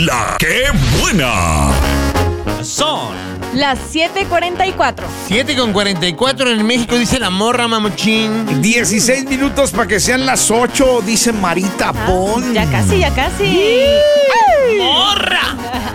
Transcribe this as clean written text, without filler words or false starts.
La ¡Qué buena! Son las 7:44. 7:44 en México, dice la morra, mamuchín. 16 minutos para que sean las 8, dice Marita Pon. Ya casi. morra.